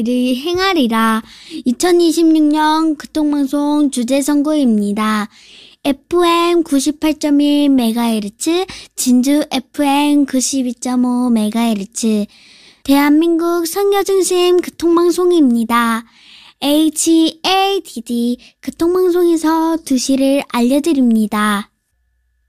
를 행하리라. 2026년 교통방송 주제선거입니다. FM 98.1MHz, 진주 FM 92.5MHz, 대한민국 선교중심 교통방송입니다. HADD 교통방송에서 2시를 알려드립니다.